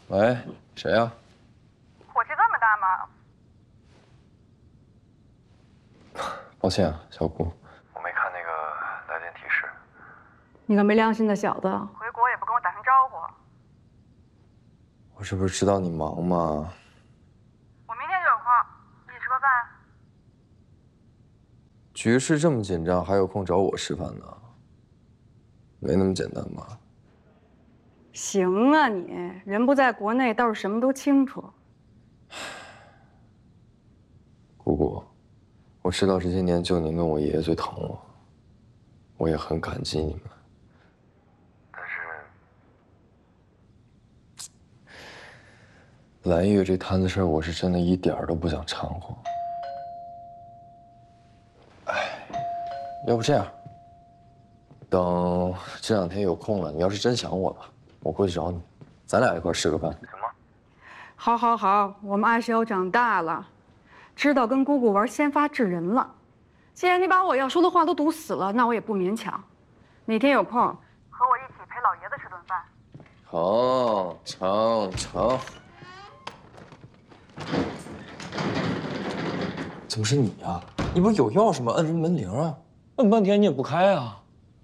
喂，谁呀？ 火气这么大吗？ 抱歉啊，小顾， 我没看那个来电提示。 你个没良心的小子，回国也不跟我打声招呼。 我这不是知道你忙吗？ 我明天就有空，一起吃个饭。 局势这么紧张，还有空找我吃饭呢？没那么简单吧？ 行啊你，人不在国内，倒是什么都清楚。 姑姑，我知道这些年就您跟我爷爷最疼我，我也很感激你们。 但是， 蓝月这摊子事儿，我是真的一点儿都不想掺和。哎，要不这样，等这两天有空了，你要是真想我了，我过去找你，咱俩一块儿吃个饭。 行吗？ 好，好，好，我们阿萧长大了，知道跟姑姑玩先发制人了。既然你把我要说的话都堵死了，那我也不勉强。哪天有空，和我一起陪老爷子吃顿饭。 成。怎么是你呀？你不是有钥匙吗？摁人门铃啊！ 摁半天你也不开啊！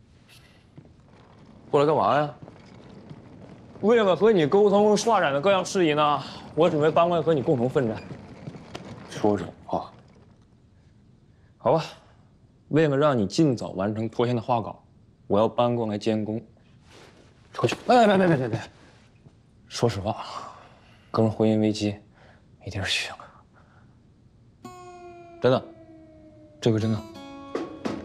过来干嘛呀？ 为了和你沟通刷展的各样事宜呢，我准备搬过来和你共同奋战。 说这种话， 好吧，为了让你尽早完成拖欠的画稿，我要搬过来监工。出去！哎，别！说实话，跟婚姻危机没地儿去了。真的，这个真的。